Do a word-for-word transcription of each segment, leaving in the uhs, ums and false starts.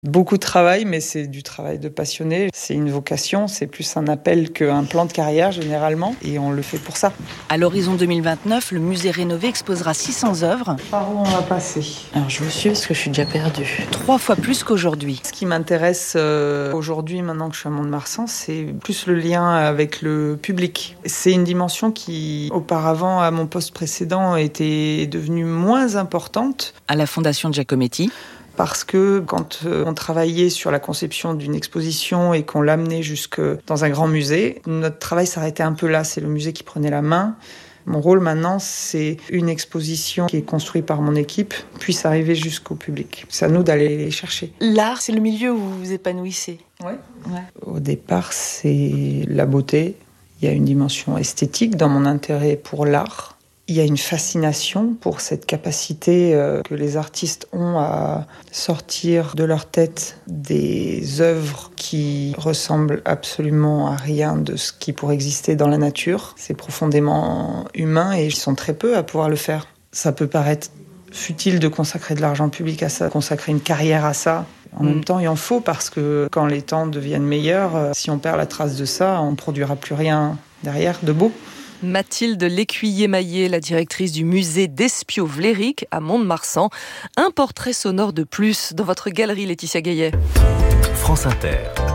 Beaucoup de travail, mais c'est du travail de passionné. C'est une vocation, c'est plus un appel qu'un plan de carrière généralement, et on le fait pour ça. À l'horizon deux mille vingt-neuf, le musée rénové exposera six cents œuvres. Par où on va passer ? Alors je vous suis parce que je suis déjà perdue. Trois fois plus qu'aujourd'hui. Ce qui m'intéresse euh, aujourd'hui, maintenant que je suis à Mont-de-Marsan, c'est plus le lien avec le public. C'est une dimension qui, auparavant, à mon poste précédent, était devenue moins importante. À la Fondation Giacometti. Parce que quand on travaillait sur la conception d'une exposition et qu'on l'amenait jusque dans un grand musée, notre travail s'arrêtait un peu là. C'est le musée qui prenait la main. Mon rôle maintenant, c'est une exposition qui est construite par mon équipe, puisse arriver jusqu'au public. C'est à nous d'aller les chercher. L'art, c'est le milieu où vous vous épanouissez. Ouais. Ouais. Au départ, c'est la beauté. Il y a une dimension esthétique dans mon intérêt pour l'art. Il y a une fascination pour cette capacité euh, que les artistes ont à sortir de leur tête des œuvres qui ressemblent absolument à rien de ce qui pourrait exister dans la nature. C'est profondément humain et ils sont très peu à pouvoir le faire. Ça peut paraître futile de consacrer de l'argent public à ça, consacrer une carrière à ça. En mmh. même temps, il en faut parce que quand les temps deviennent meilleurs, euh, si on perd la trace de ça, on ne produira plus rien derrière de beau. Mathilde Lécuyer-Maillet, la directrice du musée d'Espiau-Vléric à Mont-de-Marsan. Un portrait sonore de plus dans votre galerie, Laetitia Gaillet. France Inter.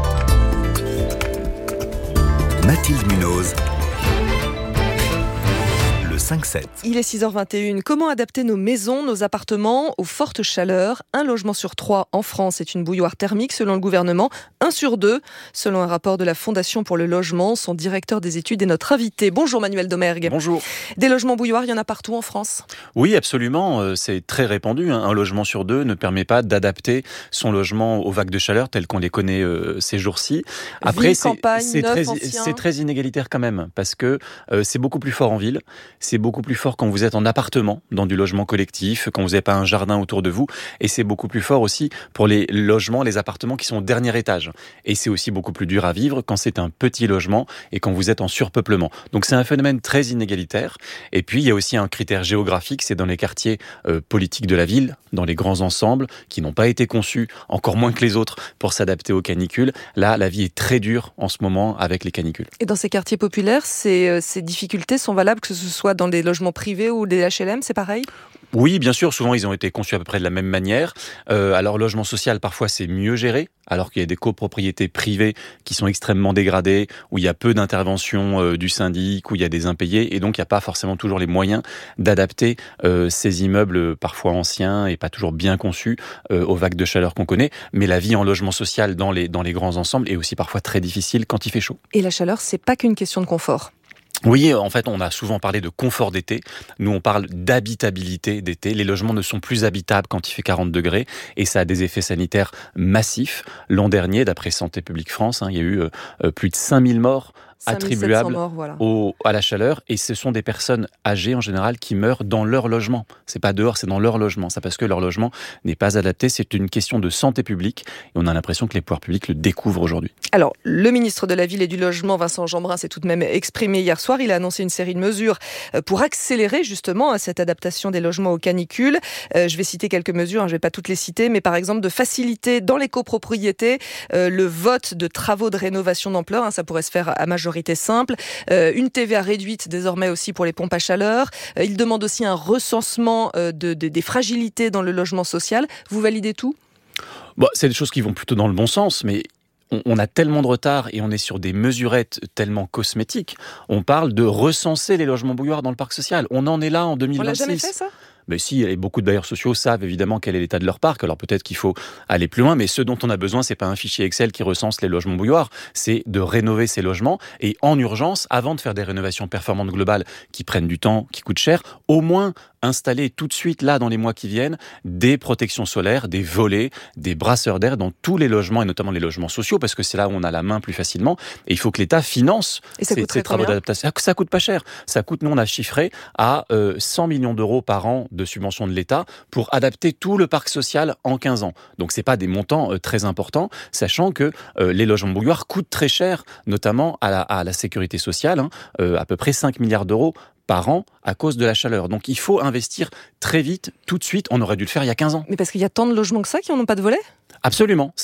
Mathilde Munoz. cinq sept. Il est six heures vingt et une. Comment adapter nos maisons, nos appartements aux fortes chaleurs ? Un logement sur trois en France est une bouilloire thermique selon le gouvernement. Un sur deux, selon un rapport de la Fondation pour le logement. Son directeur des études est notre invité. Bonjour Manuel Domergue. Bonjour. Des logements bouilloires, il y en a partout en France ? Oui, absolument. C'est très répandu. Un logement sur deux ne permet pas d'adapter son logement aux vagues de chaleur telles qu'on les connaît ces jours-ci. Après, ville, c'est, campagne, c'est, neuf, très, ancien. c'est très inégalitaire quand même parce que euh, c'est beaucoup plus fort en ville. C'est beaucoup plus fort quand vous êtes en appartement, dans du logement collectif, quand vous n'avez pas un jardin autour de vous. Et c'est beaucoup plus fort aussi pour les logements, les appartements qui sont au dernier étage. Et c'est aussi beaucoup plus dur à vivre quand c'est un petit logement et quand vous êtes en surpeuplement. Donc c'est un phénomène très inégalitaire. Et puis il y a aussi un critère géographique, c'est dans les quartiers euh, politiques de la ville, dans les grands ensembles qui n'ont pas été conçus, encore moins que les autres, pour s'adapter aux canicules. Là, la vie est très dure en ce moment avec les canicules. Et dans ces quartiers populaires, ces, ces difficultés sont valables que ce soit dans des logements privés ou des H L M, c'est pareil ? Oui, bien sûr, souvent ils ont été conçus à peu près de la même manière. Euh, alors logement social, parfois c'est mieux géré, alors qu'il y a des copropriétés privées qui sont extrêmement dégradées, où il y a peu d'intervention euh, du syndic, où il y a des impayés, et donc il n'y a pas forcément toujours les moyens d'adapter euh, ces immeubles parfois anciens et pas toujours bien conçus euh, aux vagues de chaleur qu'on connaît. Mais la vie en logement social dans les, dans les grands ensembles est aussi parfois très difficile quand il fait chaud. Et la chaleur, c'est pas qu'une question de confort. Oui, en fait, on a souvent parlé de confort d'été. Nous, on parle d'habitabilité d'été. Les logements ne sont plus habitables quand il fait quarante degrés et ça a des effets sanitaires massifs. L'an dernier, d'après Santé publique France, hein, il y a eu euh, plus de cinq mille morts attribuables morts, voilà. au, à la chaleur, et ce sont des personnes âgées en général qui meurent dans leur logement. C'est pas dehors, c'est dans leur logement. C'est parce que leur logement n'est pas adapté. C'est une question de santé publique et on a l'impression que les pouvoirs publics le découvrent aujourd'hui. Alors, le ministre de la Ville et du Logement, Vincent Jeanbrun, s'est tout de même exprimé hier soir. Il a annoncé une série de mesures pour accélérer justement cette adaptation des logements aux canicules. Euh, je vais citer quelques mesures, hein, je vais pas toutes les citer, mais par exemple de faciliter dans les copropriétés euh, le vote de travaux de rénovation d'ampleur. Hein, ça pourrait se faire à majorité simple. Euh, une T V A réduite désormais aussi pour les pompes à chaleur. Euh, il demande aussi un recensement euh, de, de, des fragilités dans le logement social. Vous validez tout ? Bon, c'est des choses qui vont plutôt dans le bon sens, mais on, on a tellement de retard et on est sur des mesurettes tellement cosmétiques. On parle de recenser les logements bouilloires dans le parc social. On en est là en deux mille vingt-six. On l'a jamais fait, ça ? Mais si, et beaucoup de bailleurs sociaux savent évidemment quel est l'état de leur parc, alors peut-être qu'il faut aller plus loin, mais ce dont on a besoin, c'est pas un fichier Excel qui recense les logements bouilloires, c'est de rénover ces logements, et en urgence, avant de faire des rénovations performantes globales qui prennent du temps, qui coûtent cher, au moins installer tout de suite, là, dans les mois qui viennent, des protections solaires, des volets, des brasseurs d'air dans tous les logements, et notamment les logements sociaux, parce que c'est là où on a la main plus facilement, et il faut que l'État finance ces, ces travaux d'adaptation. Ça coûte pas cher. Ça coûte, nous, on a chiffré à euh, cent millions d'euros par an de subventions de l'État pour adapter tout le parc social en quinze ans. Donc c'est pas des montants euh, très importants, sachant que euh, les logements bouilloires coûtent très cher, notamment à la, à la sécurité sociale, hein, euh, à peu près cinq milliards d'euros par an à cause de la chaleur. Donc il faut investir très vite, tout de suite. On aurait dû le faire il y a quinze ans. Mais parce qu'il y a tant de logements que ça qui n'en ont pas de volet ? Absolument.